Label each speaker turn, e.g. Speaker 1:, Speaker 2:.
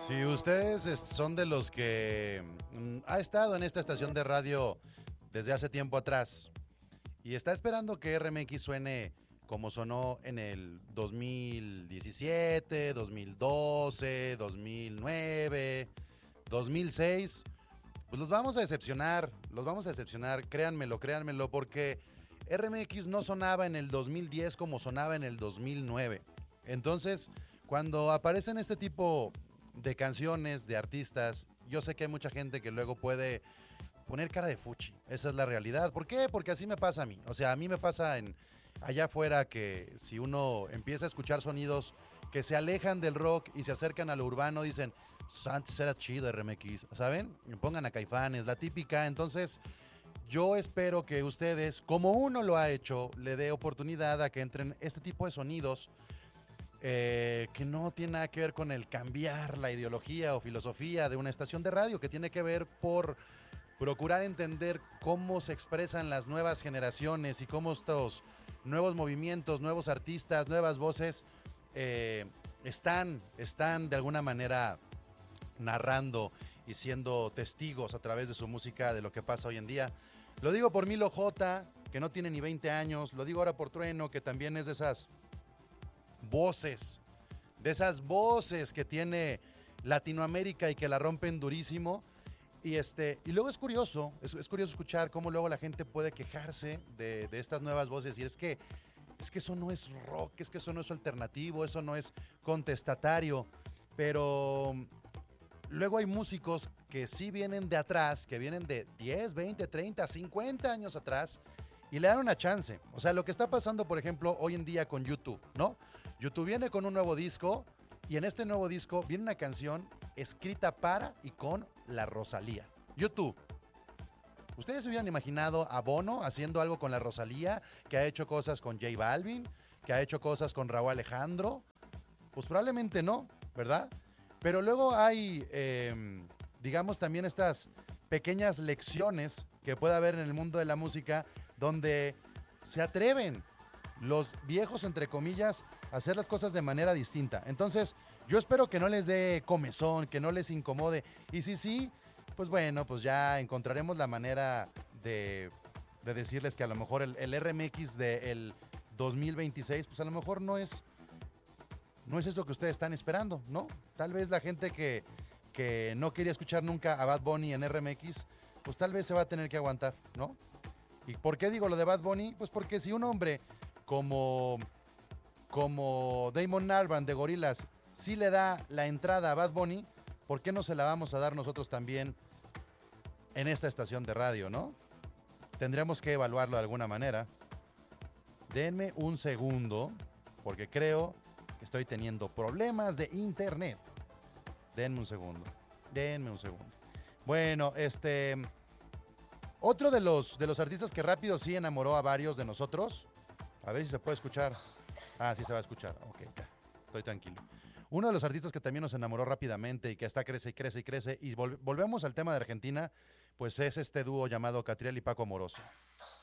Speaker 1: Si ustedes son de los que ha estado en esta estación de radio desde hace tiempo atrás y está esperando que RMX suene como sonó en el 2017, 2012, 2009, 2006, pues los vamos a decepcionar, créanmelo, porque RMX no sonaba en el 2010 como sonaba en el 2009. Entonces, cuando aparecen este tipo de canciones, de artistas, yo sé que hay mucha gente que luego puede poner cara de fuchi. Esa es la realidad. ¿Por qué? Porque así me pasa a mí. O sea, a mí me pasa allá afuera que si uno empieza a escuchar sonidos que se alejan del rock y se acercan a lo urbano, dicen, antes era chido RMX, ¿saben? Me pongan a Caifanes, la típica. Entonces, yo espero que ustedes, como uno lo ha hecho, le dé oportunidad a que entren este tipo de sonidos que no tiene nada que ver con el cambiar la ideología o filosofía de una estación de radio, que tiene que ver por procurar entender cómo se expresan las nuevas generaciones y cómo estos nuevos movimientos, nuevos artistas, nuevas voces están de alguna manera narrando y siendo testigos a través de su música de lo que pasa hoy en día. Lo digo por Milo J, que no tiene ni 20 años, lo digo ahora por Trueno, que también es de esas voces que tiene Latinoamérica y que la rompen durísimo. Y luego es curioso escuchar cómo luego la gente puede quejarse de estas nuevas voces y es que eso no es rock, es que eso no es alternativo, eso no es contestatario, pero luego hay músicos que sí vienen de atrás, que vienen de 10, 20, 30, 50 años atrás y le dan una chance. O sea, lo que está pasando, por ejemplo, hoy en día con YouTube, ¿no? YouTube viene con un nuevo disco y en este nuevo disco viene una canción escrita para y con la Rosalía. YouTube. ¿Ustedes se hubieran imaginado a Bono haciendo algo con la Rosalía, que ha hecho cosas con J Balvin, que ha hecho cosas con Raúl Alejandro? Pues probablemente no, ¿verdad? Pero luego hay, digamos, también estas pequeñas lecciones que puede haber en el mundo de la música donde se atreven los viejos, entre comillas, a hacer las cosas de manera distinta. Entonces, yo espero que no les dé comezón, que no les incomode. Y si sí, pues bueno, pues ya encontraremos la manera de decirles que a lo mejor el RMX del 2026, pues a lo mejor no es eso que ustedes están esperando, ¿no? Tal vez la gente que no quería escuchar nunca a Bad Bunny en RMX, pues tal vez se va a tener que aguantar, ¿no? ¿Y por qué digo lo de Bad Bunny? Pues porque si un hombre como Damon Albarn de Gorillaz sí le da la entrada a Bad Bunny, ¿por qué no se la vamos a dar nosotros también en esta estación de radio, no? Tendríamos que evaluarlo de alguna manera. Denme un segundo, porque creo que estoy teniendo problemas de internet. Denme un segundo. Bueno, otro de los artistas que rápido sí enamoró a varios de nosotros. A ver si se puede escuchar. Ah, sí se va a escuchar. Ok, ya. Estoy tranquilo. Uno de los artistas que también nos enamoró rápidamente y que hasta crece y crece y crece. Y volvemos al tema de Argentina, pues es este dúo llamado Catriel y Paco Amoroso.